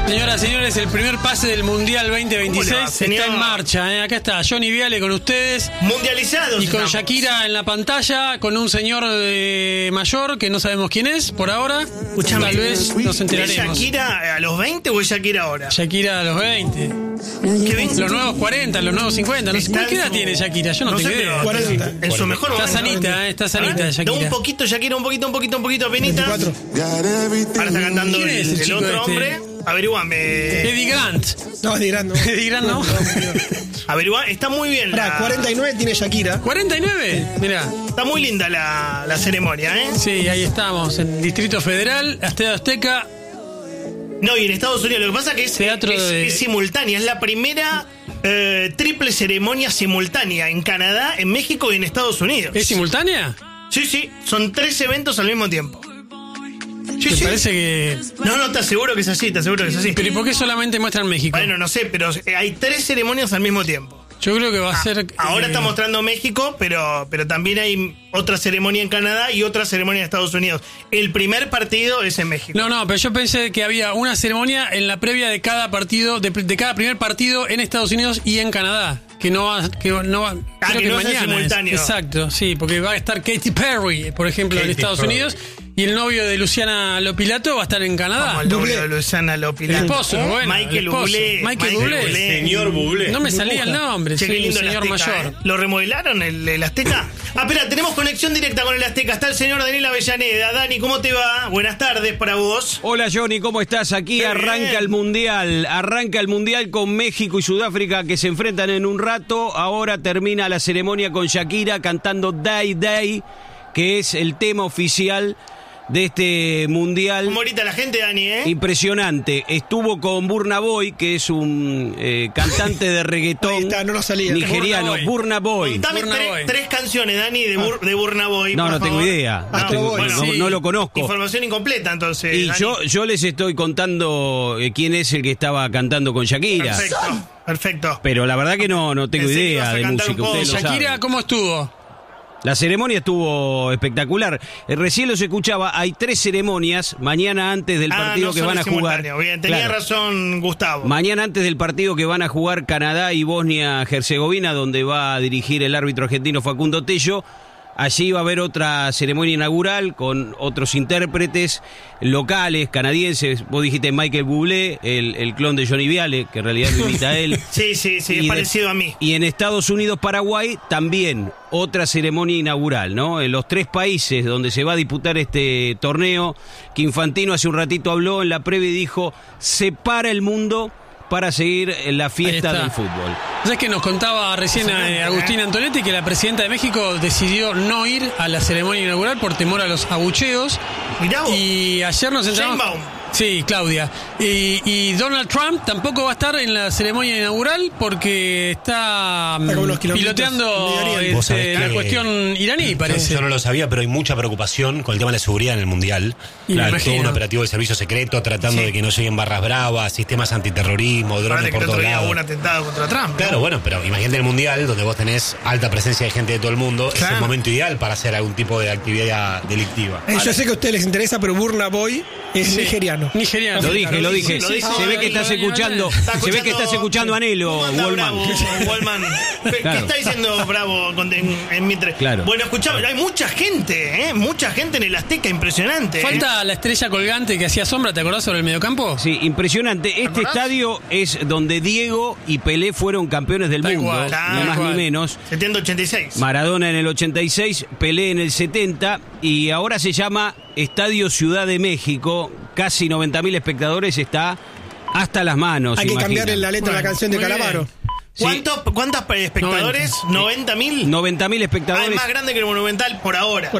Señoras y señores, el primer pase del Mundial 2026 está en marcha. Acá está Johnny Viale con ustedes. Mundializados. Y con Shakira en la pantalla, con un señor mayor que no sabemos quién es por ahora. Tal vez nos enteraremos. ¿Es Shakira a los 20 o es Shakira ahora? Shakira a los 20. ¿Qué 20? Los nuevos 40, los nuevos 50. No sé, ¿qué edad tiene Shakira? Yo no tengo idea. 40. En su mejor momento. Está sanita Shakira. Un poquito, Shakira, un poquito, apenita. 24. Ahora está cantando ¿Quién es el el chico otro este? hombre. Averiguame. Eddie Grant. No, Eddie Grant no. Eddie Grant no. Averigua, está muy bien. Pará, 49 tiene Shakira. 49, mirá. Está muy linda la ceremonia, ¿eh? Sí, ahí estamos, en Distrito Federal, Estadio Azteca. No, y en Estados Unidos lo que pasa es que es simultánea. Es la primera triple ceremonia simultánea en Canadá, en México y en Estados Unidos. ¿Es simultánea? Sí, son 3 eventos al mismo tiempo. Me parece que... No, te aseguro que es así, Pero ¿y por qué solamente muestran México? Bueno, no sé, pero hay 3 ceremonias al mismo tiempo. Yo creo que va a ser... Ahora está mostrando México, pero también hay otra ceremonia en Canadá y otra ceremonia en Estados Unidos. El primer partido es en México. No, pero yo pensé que había una ceremonia en la previa de cada partido, de cada primer partido en Estados Unidos y en Canadá. Que no va creo que no mañana es simultáneo. Exacto, sí, porque va a estar Katy Perry, por ejemplo, en Estados Unidos, y el novio de Luciana Lopilato va a estar en Canadá. Como el novio de Luciana Lopilato. El esposo, bueno. Michael Bublé. Señor Bublé. No me salía el nombre, Che, qué sí, lindo el señor el Azteca, mayor. ¿Lo remodelaron el Azteca? Espera, tenemos conexión directa con el Azteca. Está el señor Daniel Avellaneda. Dani, ¿cómo te va? Buenas tardes para vos. Hola Johnny, ¿cómo estás? Aquí arranca el Mundial con México y Sudáfrica que se enfrentan en un rato. Ahora termina la ceremonia con Shakira cantando Day Day, que es el tema oficial de este Mundial. Como ahorita la gente, Dani, ¿eh? Impresionante. Estuvo con Burna Boy, que es un cantante de reggaetón. Ahí está, no nos salía. Nigeriano, Burna Boy. Dame tres canciones, Dani, de Burna Boy. No tengo idea. No lo conozco. Información incompleta, entonces. Y Dani. yo les estoy contando quién es el que estaba cantando con Shakira. Perfecto. Pero la verdad que no tengo idea de música. Ustedes lo Shakira, saben. ¿cómo estuvo? La ceremonia estuvo espectacular. Recién los escuchaba. Hay 3 ceremonias mañana antes del partido que van a jugar. Bien, tenía razón Gustavo. Mañana antes del partido que van a jugar Canadá y Bosnia-Herzegovina, donde va a dirigir el árbitro argentino Facundo Tello. Allí va a haber otra ceremonia inaugural con otros intérpretes locales, canadienses. Vos dijiste Michael Bublé, el clon de Johnny Viale, que en realidad lo imita a él. Sí, es parecido a mí. Y en Estados Unidos, Paraguay, también otra ceremonia inaugural, ¿no? En los 3 países donde se va a disputar este torneo, que Infantino hace un ratito habló en la previa y dijo, separa el mundo para seguir la fiesta del fútbol. ¿Sabes que nos contaba recién Agustín Antonetti que la presidenta de México decidió no ir a la ceremonia inaugural por temor a los abucheos? Mirá vos. Y ayer nos enteramos... Sí, Claudia. Y Donald Trump tampoco va a estar en la ceremonia inaugural porque está piloteando la cuestión iraní, parece. Yo no lo sabía, pero hay mucha preocupación con el tema de la seguridad en el Mundial. Claro, todo un operativo de servicio secreto tratando de que no lleguen barras bravas, sistemas antiterrorismo, drones por todos lados. Hubo un atentado contra Trump. Claro, bueno, pero imagínate el Mundial, donde vos tenés alta presencia de gente de todo el mundo, es el momento ideal para hacer algún tipo de actividad delictiva. Yo sé que a ustedes les interesa, pero Burna Boy es nigeriano. Nigeriano. Lo dije. Se ve que estás escuchando. Se ve que estás escuchando a Anhelo, Wallman. ¿Qué está diciendo Bravo en Mitre? Claro. Bueno, escuchame, hay mucha gente, mucha gente en el Azteca, impresionante. Falta la estrella colgante que hacía sombra, ¿te acordás, sobre el mediocampo? Sí, impresionante. Este estadio es donde Diego y Pelé fueron campeones del mundo, ni más ni menos. 70-86. Maradona en el 86, Pelé en el 70 y ahora se llama Estadio Ciudad de México. Casi 90.000 espectadores, está hasta las manos. Hay que cambiarle la letra a la canción de Calamaro. ¿Cuántos espectadores? 90.000. 90.000 espectadores. Es más grande que el Monumental por ahora.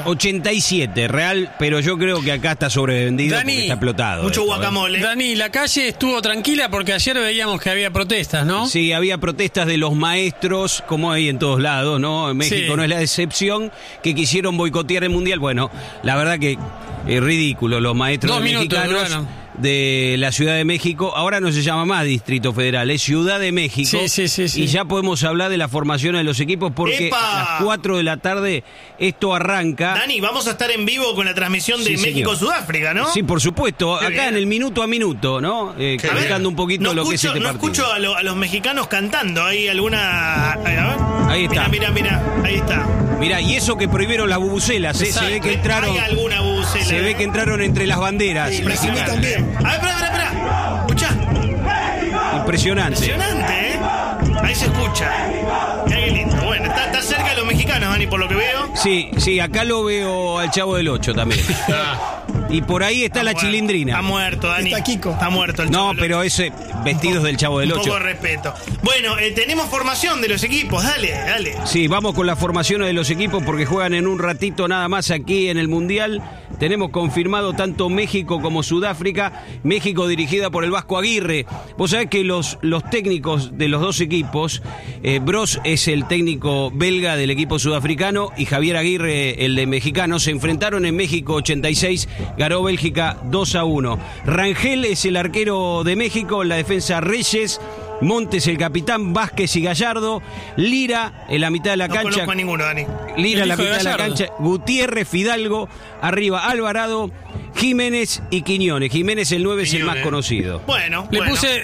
87 real, pero yo creo que acá está sobrevendido porque está explotado. Mucho guacamole. Dani, la calle estuvo tranquila porque ayer veíamos que había protestas, ¿no? Sí, había protestas de los maestros, como hay en todos lados, ¿no? En México no es la excepción, que quisieron boicotear el Mundial. Bueno, la verdad que es ridículo, los maestros 2 minutos mexicanos. duraron. de la Ciudad de México. Ahora no se llama más Distrito Federal, es Ciudad de México. Sí. Y ya podemos hablar de la formación de los equipos porque a las 4 de la tarde esto arranca. Dani, vamos a estar en vivo con la transmisión de México-Sudáfrica, ¿no? Sí, por supuesto. Qué acá bien. En el minuto a minuto, ¿no? Cantando un poquito lo que es este partido. No escucho a los mexicanos cantando. ¿Hay alguna...? A ver. Ahí está. Mira, ahí está. Mira, y eso que prohibieron las bubucelas, se ve que entraron. ¿Hay alguna bubucela? Se ve que entraron entre las banderas. Sí, Brasil también. A ver, espera. Escuchá. Impresionante. ¿eh? Ahí se escucha. Mirá qué lindo. Bueno, está cerca de los mexicanos, Dani, por lo que veo. Sí, acá lo veo al Chavo del 8 también. Y por ahí está la Chilindrina. Está muerto, Dani. Está Kiko. Está muerto el Chavo. No, pero ese vestidos del Chavo del 8. Un poco de respeto. Bueno, tenemos formación de los equipos. Dale. Sí, vamos con las formaciones de los equipos porque juegan en un ratito nada más aquí en el Mundial. Tenemos confirmado tanto México como Sudáfrica. México dirigida por el Vasco Aguirre. Vos sabés que los técnicos de los dos equipos, Bros es el técnico belga del equipo sudafricano y Javier Aguirre el de mexicano, se enfrentaron en México 86, ganó Bélgica 2-1. Rangel es el arquero de México, en la defensa Reyes, Montes el capitán, Vázquez y Gallardo, Lira en la mitad de la cancha. No conozco a ninguno, Dani. Lira en la mitad de la cancha, Gutiérrez, Fidalgo, arriba Alvarado, Jiménez y Quiñones. Jiménez el 9 es el más conocido. Bueno. Le puse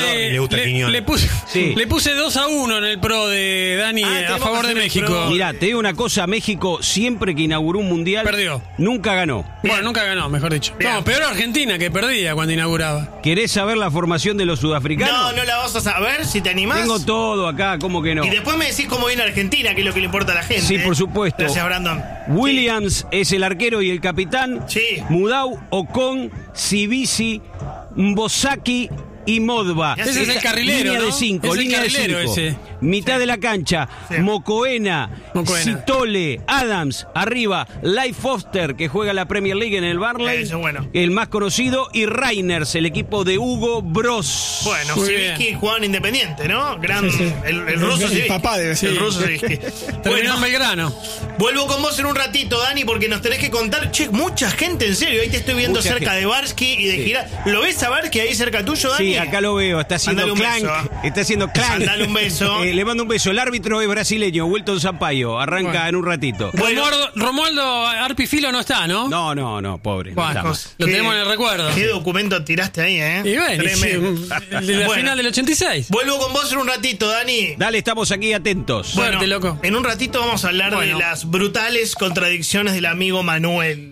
2-1 en el pro de Dani a favor de México. Mirá, te digo una cosa, México siempre que inauguró un mundial perdió. Nunca ganó. Bueno, nunca ganó, mejor dicho. No, peor Argentina que perdía cuando inauguraba. ¿Querés saber la formación de los sudafricanos? No la vas a saber, si te animás. Tengo todo acá, ¿cómo que no? Y después me decís cómo viene Argentina, que es lo que le importa a la gente. Sí, por supuesto. Gracias, Brandon. Williams es el arquero y el capitán. Sí. Mudau, Ocon, Sibisi, Mbosaki y Modva. Ese es el carrilero, línea ¿no? de 5, Es el línea de carrilero 5. ese. Mitad de la cancha, Sí. Mocoena, Citole, Adams, arriba, Leif Foster, que juega la Premier League en el Barley, Eso, bueno. el más conocido, y Reiners, el equipo de Hugo Bros. Bueno, Muy Sivicki jugaba en Independiente, ¿no? Gran, Sí. el ruso El Sivicki. papá debe ser. El ruso Sivicki. Terminó en Belgrano. Vuelvo con vos en un ratito, Dani, porque nos tenés que contar. Che, mucha gente, en serio. Ahí te estoy viendo Mucha cerca gente. de Barsky y de Girard. ¿Lo ves a Barsky ahí cerca tuyo, Dani? Sí, acá lo veo, está haciendo Andale un clank. beso, Está haciendo clank. Andale un beso. Le mando un beso. El árbitro es brasileño, Wilton Sampaio. Arranca en un ratito. Bueno. Romualdo Arpifilo no está, ¿no? No, pobre. No Bueno, estamos. lo tenemos en el recuerdo. ¿Qué documento tiraste ahí, Y bueno, Tremendo. de la Bueno, final del 86. Vuelvo con vos en un ratito, Dani. Dale, estamos aquí atentos. Suerte, loco. En un ratito vamos a hablar de las brutales contradicciones del amigo Manuel.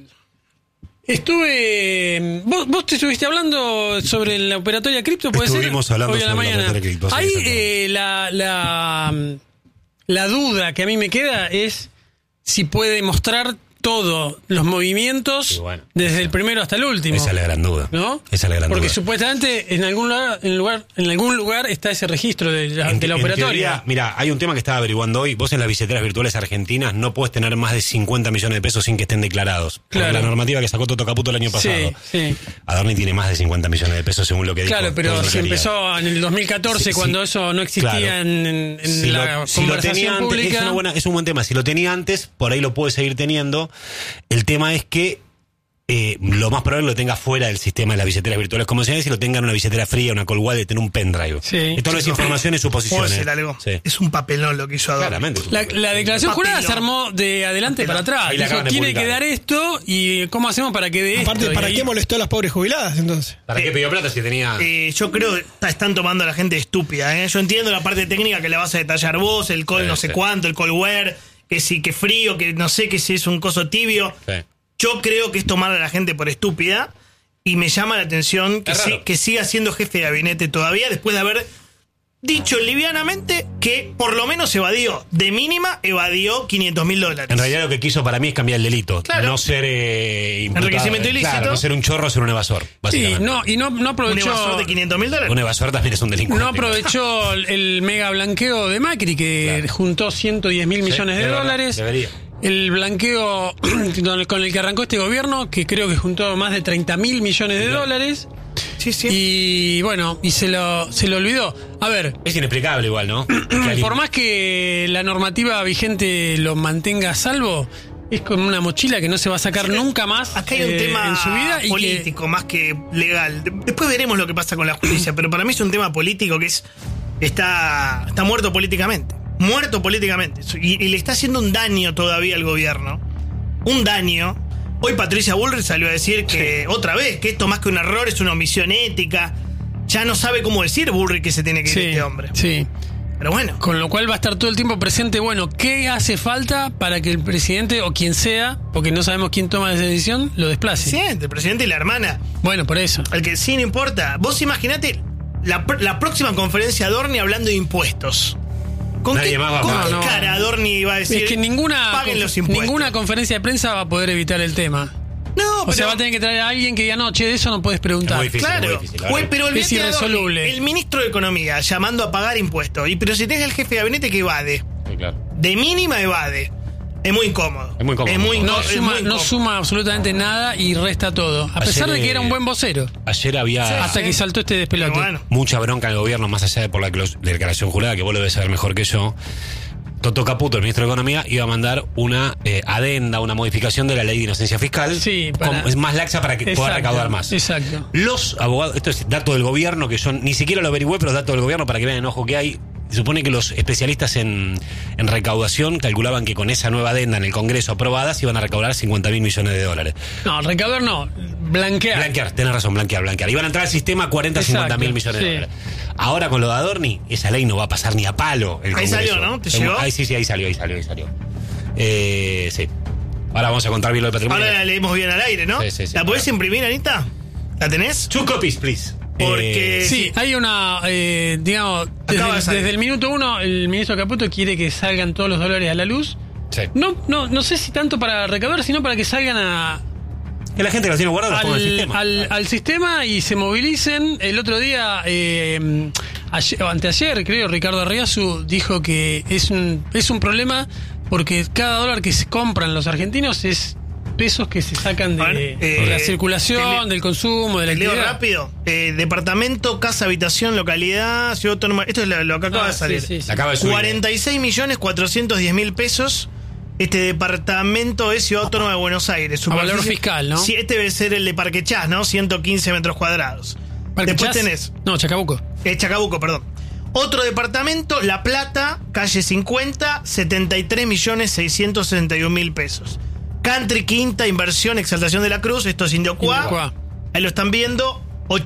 Vos te estuviste hablando sobre la operatoria cripto, ¿puede ser? Estuvimos hablando Hoy a la sobre la mañana. operatoria cripto, sí, Ahí exactamente. la duda que a mí me queda es si puede mostrar todos los movimientos Y bueno, desde el primero hasta el último. Esa es la gran duda. ¿No? Esa es la gran Porque duda. supuestamente en algún lugar está ese registro de la operatoria. Teoría, mira, hay un tema que estaba averiguando hoy. Vos en las billeteras virtuales argentinas no puedes tener más de 50 millones de pesos sin que estén declarados. Claro. Por la normativa que sacó Toto Caputo el año pasado. Sí. Adorni tiene más de 50 millones de pesos según lo que dijo. Claro, pero todo si lo que haría. empezó en el 2014 cuando eso no existía Claro. en Si la si lo tenía conversación antes, pública. es un buen tema. Si lo tenía antes, por ahí lo puede seguir teniendo. El tema es que lo más probable lo tenga fuera del sistema de las billeteras virtuales como si lo tenga en una billetera fría, una cold wallet, en un pendrive. Sí. Esto no es información, es suposición. ¿Puedo decir algo? Sí. Es un papelón lo que hizo Adorni. Claramente. La declaración jurada Papelón. se armó de adelante para atrás. Ahí la Dijo, acaban de tiene que publicar. dar esto y cómo hacemos para que dé Aparte, esto. ¿para Y ahí- qué molestó a las pobres jubiladas entonces? ¿Para qué pidió plata si tenía...? Yo creo que están tomando a la gente estúpida. Yo entiendo la parte técnica que la vas a detallar vos, el call Sí, no sé sí. cuánto, el callware, que sí, que frío, que no sé, que si es un coso tibio. Sí. Yo creo que es tomar a la gente por estúpida y me llama la atención que, Es raro. que siga siendo jefe de gabinete todavía después de haber dicho livianamente que por lo menos evadió, de mínima evadió $500.000. En realidad lo que quiso para mí es cambiar el delito. Claro. No ser imputado. Enriquecimiento ilícito. Claro, no ser un chorro, ser un evasor, Sí, básicamente. no un aprovechó. evasor de $500.000. Un evasor también es un delincuente. No aprovechó el mega blanqueo de Macri, que Claro. juntó 110.000 millones de verdad, dólares. debería. El blanqueo con el que arrancó este gobierno, que creo que juntó más de 30.000 millones de dólares. Sí, sí. Y bueno, y se lo olvidó. A ver, Es inexplicable igual, ¿no? Que alguien- por más que la normativa vigente lo mantenga a salvo, es como una mochila que no se va a sacar nunca más. Acá hay un tema en su vida político más que legal. Después veremos lo que pasa con la justicia, pero para mí es un tema político que está muerto políticamente. Muerto políticamente. Y le está haciendo un daño todavía al gobierno. Un daño. Hoy Patricia Bullrich salió a decir que, otra vez, que esto más que un error es una omisión ética. Ya no sabe cómo decir Bullrich que se tiene que ir este hombre. Sí. Pero bueno. Con lo cual va a estar todo el tiempo presente, bueno, ¿qué hace falta para que el presidente o quien sea, porque no sabemos quién toma esa decisión, lo desplace? El presidente y la hermana. Bueno, por eso. El que sí, no importa. Vos imaginate la próxima conferencia de Adorni hablando de impuestos. ¿Con qué cara Adorni iba a decir? Es que paguen los impuestos. Ninguna conferencia de prensa va a poder evitar el tema. No, o sea, va a tener que traer a alguien que diga, no, de eso no puedes preguntar. Es muy difícil, claro, pero es irresoluble. Adorni, el ministro de Economía llamando a pagar impuestos. Pero si tenés el jefe de gabinete que evade. Sí, claro. De mínima evade. Es muy incómodo. No suma absolutamente nada y resta todo. A pesar de que era un buen vocero. Ayer había... Hasta que saltó este despelote. Bueno. Mucha bronca en el gobierno, más allá de por la declaración jurada, que vos lo debes saber mejor que yo. Toto Caputo, el ministro de Economía, iba a mandar una adenda, una modificación de la ley de inocencia fiscal. Sí, es más laxa para que pueda recaudar más. Exacto. Los abogados, esto es dato del gobierno, que yo ni siquiera lo averigüé, pero es dato del gobierno para que vean el enojo que hay. Se supone que los especialistas en recaudación calculaban que con esa nueva adenda en el Congreso aprobada se iban a recaudar $50.000 millones. No, recaudar no, blanquear. Blanquear, tenés razón, blanquear. Iban a entrar al sistema 50.000 millones de dólares. Ahora con lo de Adorni, esa ley no va a pasar ni a palo. Ahí salió, ¿no? ¿Te llegó? Sí, ahí salió. Sí. Ahora vamos a contar bien lo del patrimonio. Ahora la leemos bien al aire, ¿no? Sí. ¿La podés imprimir, Anita? ¿La tenés? 2 copies, please. Porque sí, hay una, digamos, desde el minuto 1 el ministro Caputo quiere que salgan todos los dólares a la luz. Sí. No sé si tanto para recaudar, sino para que salgan que la gente que los tiene guardados ponga el sistema. Al sistema y se movilicen. El otro día, anteayer, creo, Ricardo Arriazu dijo que es un problema porque cada dólar que se compran los argentinos es pesos que se sacan de la circulación, del consumo, de la actividad. Leo rápido. Departamento, casa, habitación, localidad, ciudad autónoma. Esto es lo que acaba de salir. Sí. Acaba de subir. 46.410.000 pesos. Este departamento es ciudad autónoma de Buenos Aires. A valor fiscal, ¿no? Sí, este debe ser el de Parque Chas, ¿no? 115 metros cuadrados. Después tenés... No, Chacabuco. Chacabuco, perdón. Otro departamento, La Plata, calle 50, 73.661.000 pesos. Country, Quinta, Inversión, Exaltación de la Cruz, esto es Indiocuá. Ahí lo están viendo,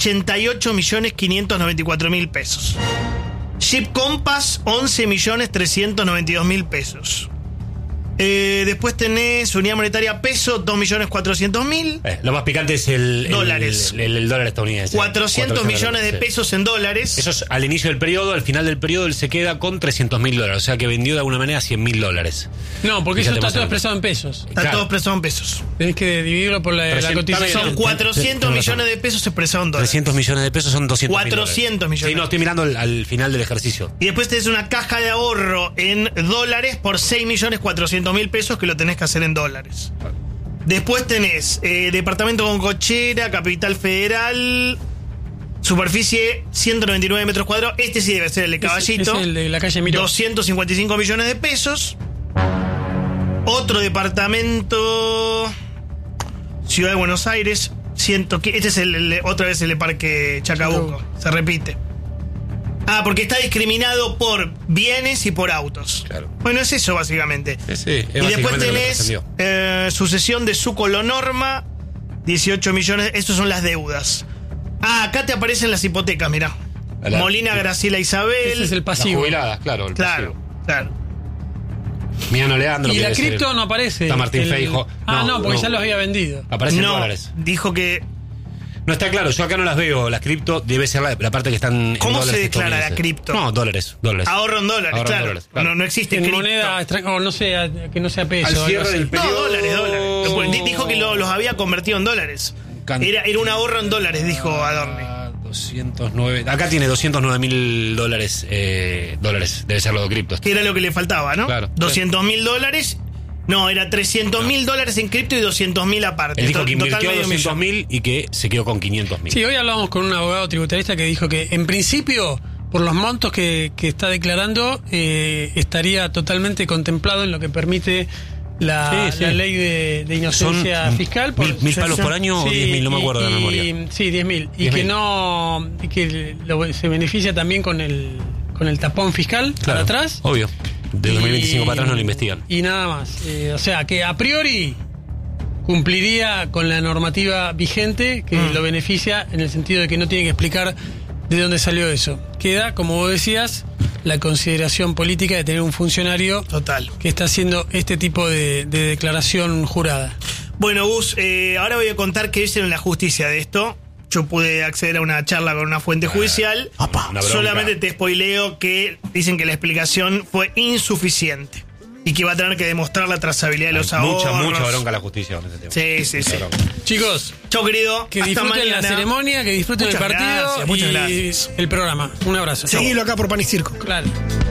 88.594.000 pesos. Jeep Compass, 11.392.000 pesos. Después tenés Unidad Monetaria Peso, 2.400.000. Lo más picante es el dólares. El dólar estadounidense. 400 millones de pesos en dólares. Eso es al inicio del periodo. Al final del periodo él se queda con $300.000. O sea que vendió de alguna manera $100.000. No, porque eso está todo expresado en pesos. Está todo expresado en pesos. Tenés que dividirlo por la cotización. Son 400 millones de pesos expresados en dólares. 300 millones de pesos son 200 400 millones. Sí, no, estoy mirando al final del ejercicio. Y después tenés una caja de ahorro en dólares por 6.400.000 pesos que lo tenés que hacer en dólares. Después tenés departamento con cochera, Capital Federal, superficie 199 metros cuadrados. Este sí debe ser el de Caballito. Es el de la calle Miró. 255 millones de pesos. Otro departamento, Ciudad de Buenos Aires, este es otra vez el de Parque Chacabuco. Se repite. Porque está discriminado por bienes y por autos. Claro. Bueno, es eso básicamente. Sí, y después tenés sucesión de Sucolo Norma, 18 millones. Estos son las deudas. Acá te aparecen las hipotecas, mirá. Molina, Graciela, Isabel. Ese es el pasivo. Las jubiladas, claro. Claro. Miano Leandro. Y la cripto no aparece. Está Martín Feijo. No, porque ya los había vendido. Aparecen dólares. Dijo que... No está claro, yo acá no las veo. Las cripto debe ser la parte que están. ¿Cómo se declara la cripto? No, dólares. Ahorro en dólares, claro. No existe en cripto. Moneda extranjera, o no sea, que no sea peso. Al cierre del periodo. No, dólares. Dijo que los había convertido en dólares. Era un ahorro en dólares, dijo Adorni. 209. Acá tiene $209.000. Dólares, debe ser lo de cripto. Que era lo que le faltaba, ¿no? Claro. $200.000. No, era $300.000 en cripto y 200.000 aparte. Él dijo que invirtió 200.000 y que se quedó con 500.000. Sí, hoy hablábamos con un abogado tributarista que dijo que en principio, por los montos que está declarando, estaría totalmente contemplado en lo que permite la ley de inocencia fiscal. Por ¿Mil palos por año o 10.000? No me acuerdo de la memoria. Sí, 10.000. Y que se beneficia también con el tapón fiscal para atrás. Obvio. De 2025 para atrás no lo investigan. Y nada más. O sea, que a priori cumpliría con la normativa vigente que lo beneficia en el sentido de que no tiene que explicar de dónde salió eso. Queda, como vos decías, la consideración política de tener un funcionario que está haciendo este tipo de declaración jurada. Bueno, Gus, ahora voy a contar qué dicen en la justicia de esto. Yo pude acceder a una charla con una fuente judicial. Solamente te spoileo que dicen que la explicación fue insuficiente y que va a tener que demostrar la trazabilidad de los ahorros. Mucha bronca la justicia con ese tema. Sí. Chicos, chau, querido. Que disfruten la ceremonia, que disfruten el partido muchas gracias. El programa. Un abrazo. Seguilo acá por Pan y Circo. Claro.